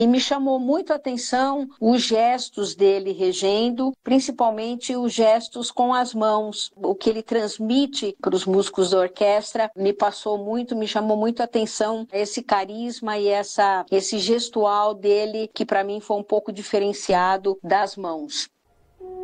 E me chamou muito a atenção os gestos dele regendo, principalmente os gestos com as mãos. O que ele transmite para os músicos da orquestra me chamou muito a atenção esse carisma e esse gestual dele, que para mim foi um pouco diferenciado das mãos.